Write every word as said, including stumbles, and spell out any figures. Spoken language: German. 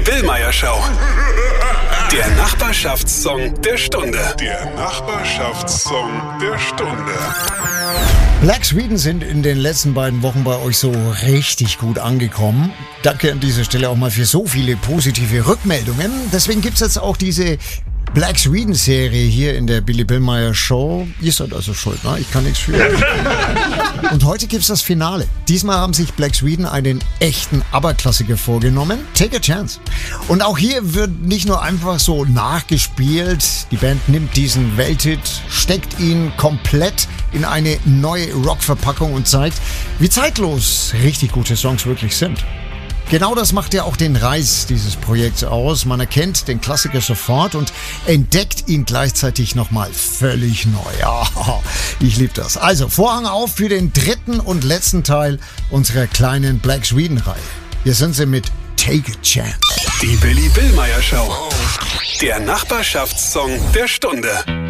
Billmeyer Show. Der Nachbarschaftssong der Stunde. Der Nachbarschaftssong der Stunde. Black Sweden sind in den letzten beiden Wochen bei euch so richtig gut angekommen. Danke an dieser Stelle auch mal für so viele positive Rückmeldungen. Deswegen gibt's jetzt auch diese Black Sweden Serie hier in der Billy Billmeyer Show. Ihr seid also schuld, ne? Ich kann nichts für. Und heute gibt's das Finale. Diesmal haben sich Black Sweden einen echten ABBA-Klassiker vorgenommen. Take a Chance. Und auch hier wird nicht nur einfach so nachgespielt. Die Band nimmt diesen Welthit, steckt ihn komplett in eine neue Rock-Verpackung und zeigt, wie zeitlos richtig gute Songs wirklich sind. Genau das macht ja auch den Reiz dieses Projekts aus. Man erkennt den Klassiker sofort und entdeckt ihn gleichzeitig nochmal völlig neu. Ja, ich liebe das. Also, Vorhang auf für den dritten und letzten Teil unserer kleinen Black Sweden-Reihe. Hier sind sie mit Take a Chance. Die Billy Billmeyer Show. Der Nachbarschaftssong der Stunde.